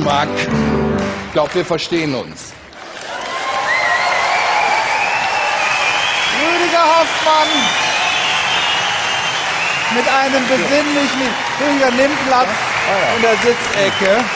mag. Ich glaube, wir verstehen uns. Rüdiger Hoffmann mit einem besinnlichen... Rüdiger, nimm Platz in der Sitzecke.